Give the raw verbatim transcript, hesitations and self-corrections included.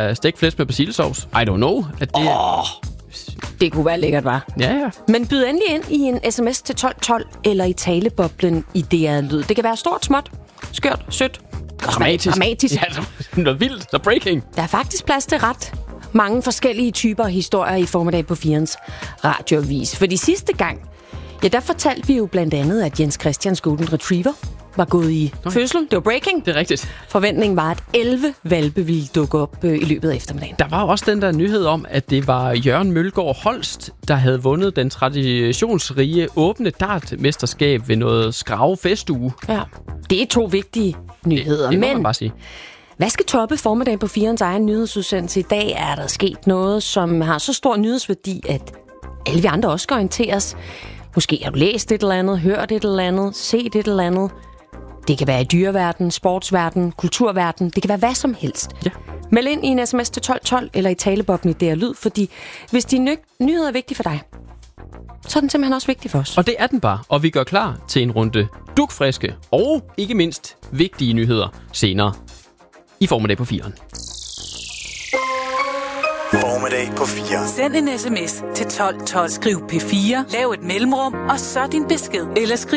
være stegt flæsk med persillesauce. I don't know. At det Åh, det kunne være lækkert, var. Ja, ja. Men byd endelig ind i en sms til tolv tolv eller i taleboblen i D R Lyd. Det kan være stort, småt, skørt, sødt, Dramatisk. dramatisk. Ja, noget vildt. Så breaking. Der er faktisk plads til ret mange forskellige typer historier i formiddag på firens radioavis. For de sidste gang, ja, der fortalte vi jo blandt andet, at Jens Christians Golden Retriever var gået i okay. fødsel. Det var breaking. Det er rigtigt. Forventningen var, at elleve hvalpe ville dukke op øh, i løbet af eftermiddagen. Der var også den der nyhed om, at det var Jørgen Mølgaard Holst, der havde vundet den traditionsrige åbne dartmesterskab ved noget Skrave festuge. Ja, det er to vigtige nyheder. Det, det må men man bare sige. hvad skal toppe formiddagen på firens egen nyhedsudsendelse? I dag er der sket noget, som har så stor nyhedsværdi, at alle vi andre også skal orienteres. Måske har du læst et eller andet, hørt et eller andet, set et eller andet. Det kan være i dyreverdenen, sportsverdenen, kulturverdenen. Det kan være hvad som helst. Ja. Meld ind i en sms til tolv tolv eller i taleboblen i D R Lyd, fordi hvis de ny- nyheder er vigtige for dig, så er den simpelthen også vigtig for os. Og det er den bare, og vi gør klar til en runde dugfriske og ikke mindst vigtige nyheder senere i formiddag på firen. Formiddag på fire. Send en sms til tolv tolv. Skriv P fire, lav et mellemrum, og så din besked. Eller skriv